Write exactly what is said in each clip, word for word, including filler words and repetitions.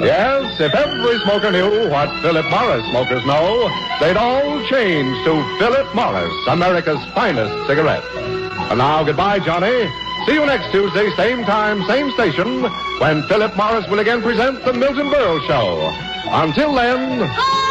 Yes, if every smoker knew what Philip Morris smokers know, they'd all change to Philip Morris, America's finest cigarette. And now, goodbye, Johnny. See you next Tuesday, same time, same station, when Philip Morris will again present the Milton Berle Show. Until then...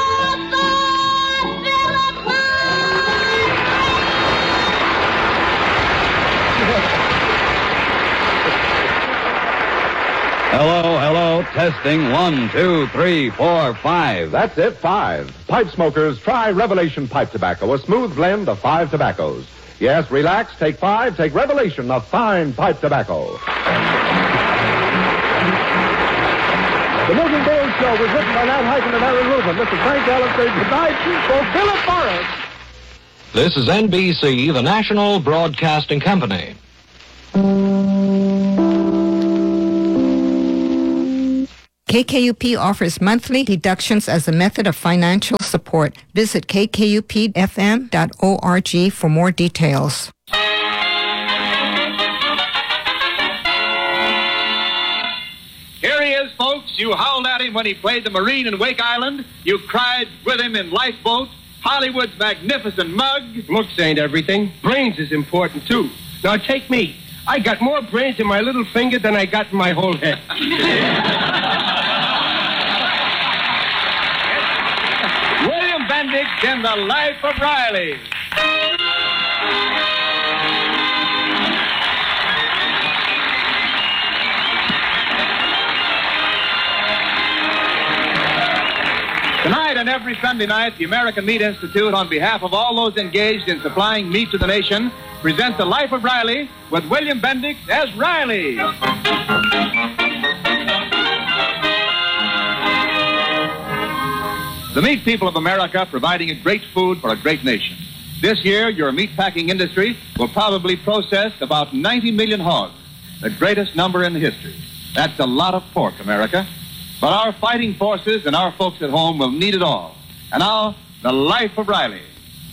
Hello, hello, testing, one, two, three, four, five. That's it, five. Pipe smokers, try Revelation Pipe Tobacco, a smooth blend of five tobaccos. Yes, relax, take five, take Revelation, a fine pipe tobacco. The Milton Berle Show was written by Nat Hiken and Aaron Rubin. Mister Frank Allen says goodnight for Philip Morris. This is N B C, the National Broadcasting Company. K K U P offers monthly deductions as a method of financial support. Visit k k u p f m dot org for more details. Here he is, folks. You howled at him when he played the Marine in Wake Island. You cried with him in Lifeboat, Hollywood's magnificent mug. Looks ain't everything. Brains is important, too. Now, take me. I got more brains in my little finger than I got in my whole head. William Bendix in The Life of Riley. Tonight and every Sunday night, the American Meat Institute, on behalf of all those engaged in supplying meat to the nation, present The Life of Riley with William Bendix as Riley. The meat people of America providing a great food for a great nation. This year, your meat packing industry will probably process about ninety million hogs, the greatest number in history. That's a lot of pork, America. But our fighting forces and our folks at home will need it all. And now, The Life of Riley.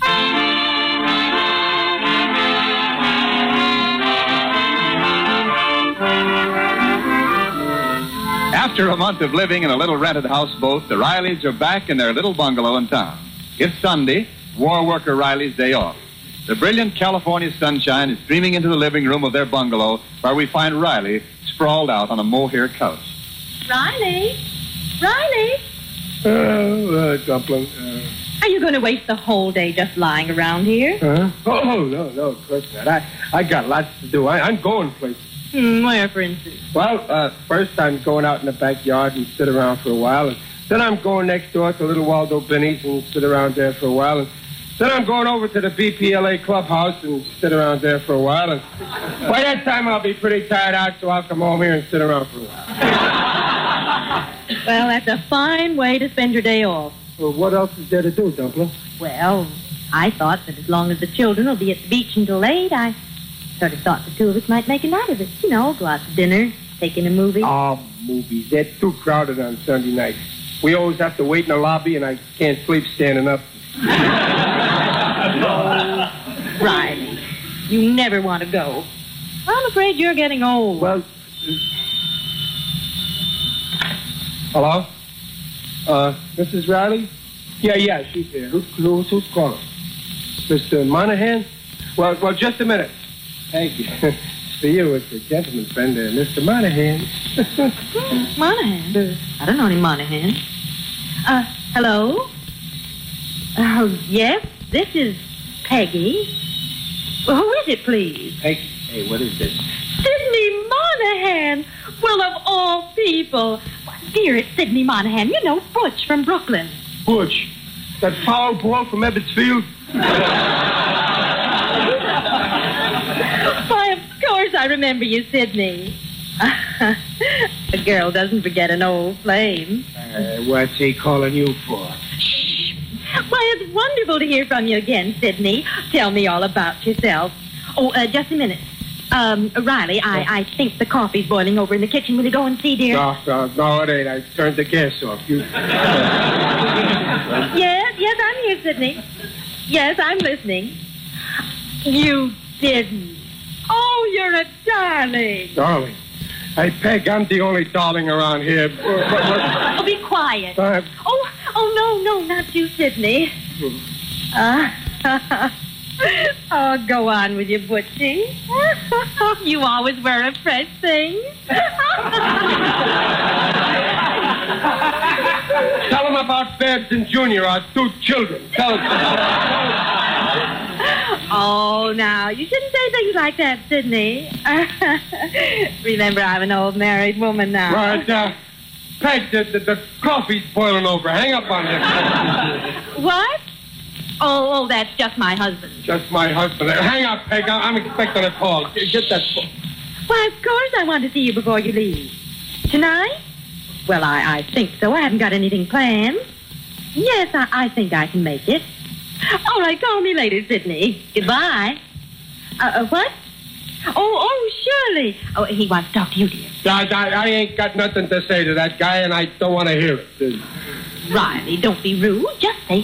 After a month of living in a little rented houseboat, the Rileys are back in their little bungalow in town. It's Sunday, war worker Riley's day off. The brilliant California sunshine is streaming into the living room of their bungalow, where we find Riley sprawled out on a mohair couch. Riley? Riley? Oh, uh, Dumpling. Uh, Are you going to waste the whole day just lying around here? huh? Oh, no, no, of course not. I, I got lots to do. I, I'm going places. Hmm, where, for instance? Well, uh, first I'm going out in the backyard and sit around for a while. And then I'm going next door to Little Waldo Binny's and sit around there for a while. And then I'm going over to the B P L A clubhouse and sit around there for a while. And by that time I'll be pretty tired out, so I'll come home here and sit around for a while. Well, that's a fine way to spend your day off. Well, what else is there to do, Dumpling? Well, I thought that as long as the children will be at the beach until late, I sort of thought the two of us might make a night of it. You know, go out to dinner, take in a movie. Oh, movies. They're too crowded on Sunday night. We always have to wait in the lobby, and I can't sleep standing up. Oh, Riley, you never want to go. I'm afraid you're getting old. Well, hello? Uh, Missus Riley? Yeah, yeah, she's here. Who's, who's, who's calling? Mister Monahan? Well, well, just a minute. Thank you. For you, it's a gentleman friend, uh, Mister Monahan. Monahan? I don't know any Monahan. Uh, hello? Oh, yes, this is Peggy. Well, who is it, please? Hey, hey, what is this? Sidney Monahan! Well, of all people. Why, dear, it's Sidney Monahan. You know, Butch from Brooklyn. Butch. That foul boy from Ebbetsfield. Why, of course I remember you, Sidney. A girl doesn't forget an old flame. Uh, what's he calling you for? Shh. Why, it's wonderful to hear from you again, Sidney. Tell me all about yourself. Oh, uh, just a minute. Um, Riley, I, I think the coffee's boiling over in the kitchen. Will you go and see, dear? No, no, no, it ain't. I turned the gas off. You... Yes, yes, I'm here, Sidney. Yes, I'm listening. You didn't. Oh, you're a darling. Darling. Hey, Peg, I'm the only darling around here. Oh, be quiet. Uh, Oh, oh, no, no, not you, Sidney. Uh, oh, go on with your Butchie. You always wear a fresh thing. Tell them about Babs and Junior, our two children. Tell them. Oh, now, you shouldn't say things like that, Sidney. Remember, I'm an old married woman now. Right, uh, Peg, the, the, the coffee's boiling over. Hang up on this. What? Oh, oh, that's just my husband. Just my husband. Hang up, Peg. I- I'm expecting a call. Get get that phone. Why, of course I want to see you before you leave. Tonight? Well, I, I think so. I haven't got anything planned. Yes, I, I think I can make it. All right, call me later, Sidney. Goodbye. Uh, uh, what? Oh, oh, Shirley. Oh, he wants to talk to you, dear. I, I, I ain't got nothing to say to that guy, and I don't want to hear it. Riley, don't be rude. Just say